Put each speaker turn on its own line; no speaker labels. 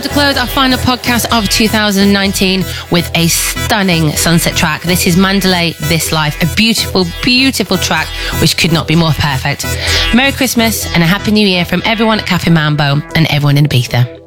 to close our final podcast of 2019 with a stunning sunset track. This is Mandalay, This Life, a beautiful, beautiful track which could not be more perfect. Merry Christmas and a Happy New Year from everyone at Cafe Mambo and everyone in Ibiza.